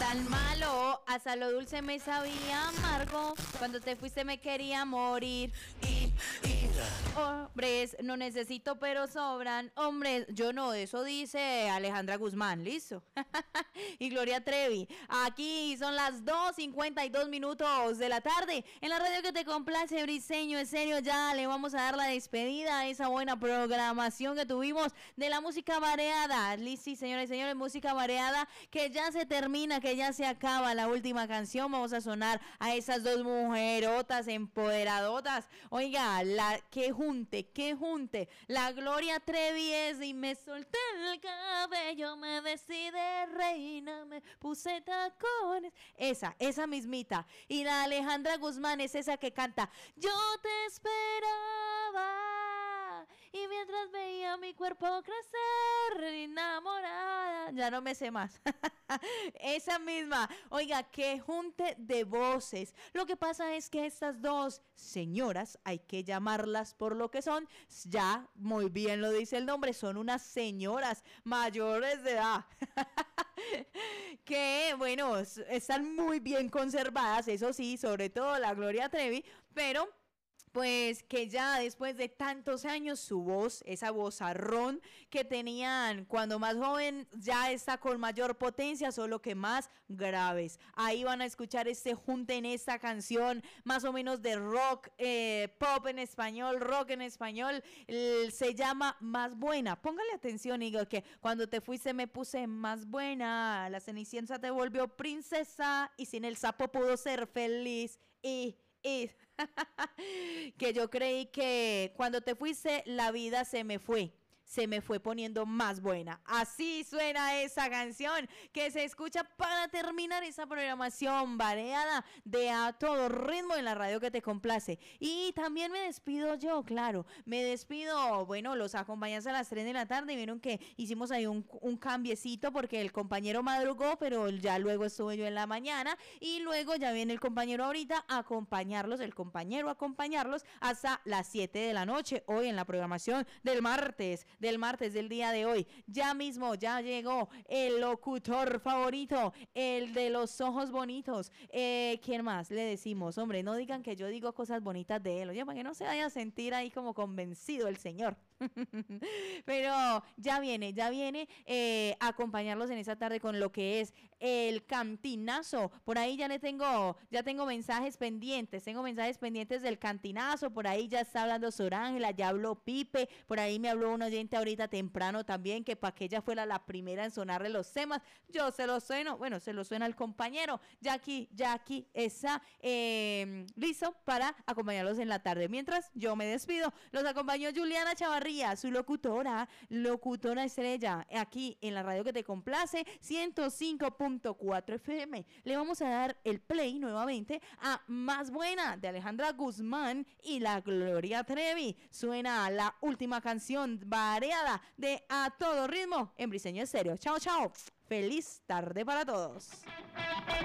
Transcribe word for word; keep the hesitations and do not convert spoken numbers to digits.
tan malo, hasta lo dulce me sabía amargo. Cuando te fuiste me quería morir. Y, y, hombres, no necesito pero sobran. Hombres, yo no, eso dice Alejandra Guzmán, listo. Y Gloria Trevi. Aquí son las dos cincuenta y dos minutos de la tarde. En la radio que te complace, Briseño, en serio, ya le vamos a dar la despedida a esa buena programación que tuvimos de la música variada. Sí, señores y señores, música variada que ya se termina, que ya se acaba la última canción. Vamos a sonar a esas dos mujerotas empoderadotas. Oiga, la que junte, que junte. La Gloria Trevi es y me solté el cabello, me vestí de reina, me puse tacones. Esa, esa mismita. Y la Alejandra Guzmán es esa que canta: yo te esperaba y mientras veía mi cuerpo crecer, enamorada. Ya no me sé más. Esa misma. Oiga, que junte de voces. Lo que pasa es que estas dos señoras, hay que llamarlas por lo que son, ya muy bien lo dice el nombre, son unas señoras mayores de edad. Que bueno, están muy bien conservadas, eso sí, sobre todo la Gloria Trevi, pero pues que ya después de tantos años su voz, esa vozarrón que tenían cuando más joven, ya está con mayor potencia, solo que más graves. Ahí van a escuchar este junte en esta canción, más o menos de rock, eh, pop en español, rock en español, eh, se llama Más Buena. Póngale atención, digo que cuando te fuiste me puse más buena, la Cenicienta te volvió princesa y sin el sapo pudo ser feliz y... Y que yo creí que cuando te fuiste la vida se me fue, se me fue poniendo más buena. Así suena esa canción que se escucha para terminar esa programación variada de A Todo Ritmo en la radio que te complace. Y también me despido yo, claro, me despido, bueno, los acompañantes a las tres de la tarde. Vieron que hicimos ahí un, un cambiecito porque el compañero madrugó, pero ya luego estuve yo en la mañana y luego ya viene el compañero ahorita a acompañarlos, el compañero a acompañarlos hasta las siete de la noche, hoy en la programación del martes. Del martes del día de hoy. Ya mismo ya llegó el locutor favorito, el de los ojos bonitos. Eh, ¿Quién más le decimos? Hombre, no digan que yo digo cosas bonitas de él, oye, para que no se vaya a sentir ahí como convencido el señor. Pero ya viene, ya viene eh, a acompañarlos en esta tarde con lo que es el cantinazo. Por ahí ya le tengo, ya tengo mensajes pendientes, tengo mensajes pendientes del cantinazo. Por ahí ya está hablando Sor Ángela, ya habló Pipe, por ahí me habló un oyente ahorita temprano también, que para que ella fuera la primera en sonarle los temas. Yo se los sueno, bueno, se los suena el compañero. Ya aquí, ya aquí está eh, listo para acompañarlos en la tarde. Mientras yo me despido, los acompañó Juliana Chavarría, su locutora, locutora estrella, aquí en la radio que te complace, ciento cinco punto cuatro F M. Le vamos a dar el play nuevamente a Más Buena de Alejandra Guzmán y la Gloria Trevi. Suena la última canción variada de A Todo Ritmo en Briseño Estéreo. Chao, chao. Feliz tarde para todos.